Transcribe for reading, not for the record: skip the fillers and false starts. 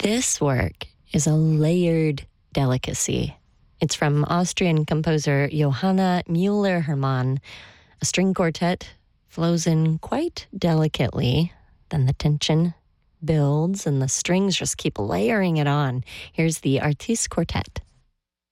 This work is a layered delicacy. It's from Austrian composer Johanna Müller-Hermann. A string quartet flows in quite delicately. Then the tension builds and the strings just keep layering it on. Here's the Artiste Quartet.